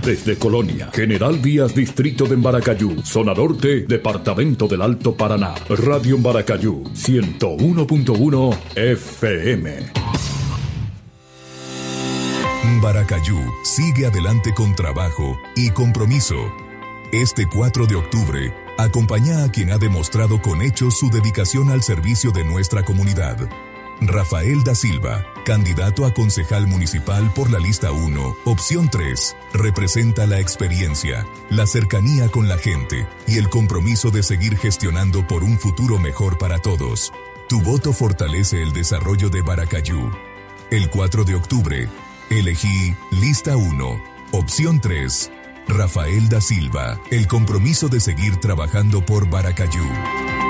Desde Colonia, General Vías, Distrito de Embaracayú, Zona Norte, Departamento del Alto Paraná. Radio Embaracayú, 101.1 FM. Embaracayú sigue adelante con trabajo y compromiso. Este 4 de octubre, acompaña a quien ha demostrado con hechos su dedicación al servicio de nuestra comunidad. Rafael da Silva, candidato a concejal municipal por la lista 1, opción 3, representa la experiencia, la cercanía con la gente y el compromiso de seguir gestionando por un futuro mejor para todos. Tu voto fortalece el desarrollo de Baracayú. El 4 de octubre, elegí lista 1, opción 3, Rafael da Silva, el compromiso de seguir trabajando por Baracayú.